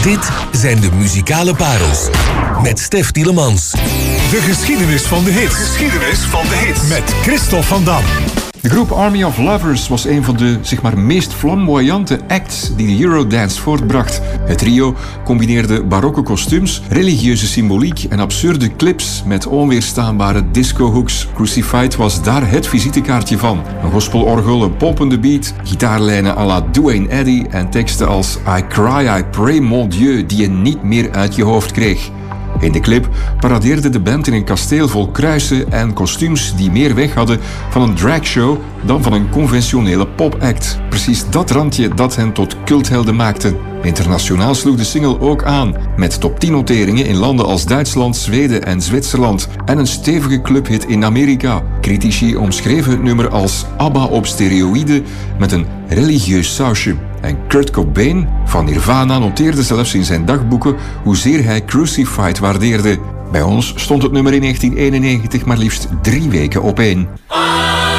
Dit zijn de muzikale parels met Stef Tielemans. De geschiedenis van de hits. Geschiedenis van de hits. Met Christophe van Dam. De groep Army of Lovers was een van de meest flamboyante acts die de Eurodance voortbracht. Het trio combineerde barokke kostuums, religieuze symboliek en absurde clips met onweerstaanbare discohooks. Crucified was daar het visitekaartje van. Een gospelorgel, een pompende beat, gitaarlijnen à la Duane Eddy en teksten als I cry, I pray, mon Dieu, die je niet meer uit je hoofd kreeg. In de clip paradeerde de band in een kasteel vol kruisen en kostuums die meer weg hadden van een dragshow dan van een conventionele popact. Precies dat randje dat hen tot culthelden maakte. Internationaal sloeg de single ook aan, met top 10 noteringen in landen als Duitsland, Zweden en Zwitserland en een stevige clubhit in Amerika. Critici omschreven het nummer als ABBA op steroïden met een religieus sausje. En Kurt Cobain van Nirvana noteerde zelfs in zijn dagboeken hoezeer hij Crucified waardeerde. Bij ons stond het nummer in 1991 maar liefst 3 weken op 1.